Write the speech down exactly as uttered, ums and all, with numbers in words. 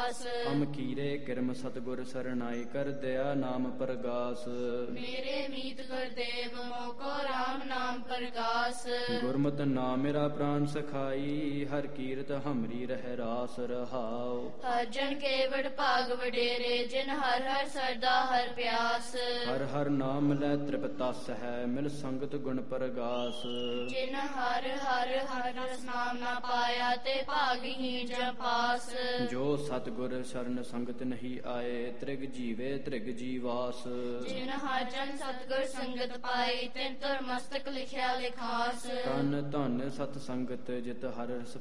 ਪਾਸ। ਹਮ ਕੀਰੇ ਕਿਰਮ ਸਤਿਗੁਰ ਸਰਨਾਈ ਕਰ ਦਇਆ ਨਾਮ ਪ੍ਰਗਾਸ। ਮੇਰੇ ਮੀਤ ਗੁਰਦੇਵ ਮੋਕੋ ਰਾਮ ਨਾਮ ਪ੍ਰਗਾਸ। ਗੁਰਮਤਿ ਨਾਮ ਮੇਰਾ ਪ੍ਰਾਨ ਸਖਾਈ ਹਰ ਕੀਰਤ ਹਮਰੀ ਰਹਿ ਰਾਸ ਰਹਾਉ। ਹਰ ਜਨ ਕੇ ਵਡ ਭਾਗ ਵਡੇਰੇ ਜਿਨ ਹਰ ਹਰ ਸਰਦਾ ਹਰ ਪਿਆਸ। ਹਰ ਹਰ ਨਾਮ ਲੈ ਤ੍ਰਿਪਤਸ ਹੈ ਮਿਲ ਸੰਗਤ ਗੁਣ ਪ੍ਰਗਾਸ। ਜਿਨ ਹਰ ਹਰ ਹਰ ਰਸ ਨਾਮ ਨਾ ਪਾਇਆ ਤੇ ਭਾਗਹੀਣ ਜਮ ਪਾਸ। ਜੋ ਸਤਿਗੁਰ ਸ਼ਰਨ ਸੰਗਤ ਨਹੀਂ ਆਏ ਤ੍ਰਿਗ ਜੀਵੇ ਤ੍ਰਿਗ ਜੀਵਾਸ। ਜਿਨ ਹਰ ਜਨ ਸਤਿਗੁਰ ਸੰਗਤ ਪਾਈ ਤਿਨ ਤੁਰ ਮਸਤਕ ਲਿਖਿਆ ਲਿਖਾਸ। ਤਨ ਧਨ ਸਤ ਸੰਗਤ ਜਿਤ ਹਰ ਰਸ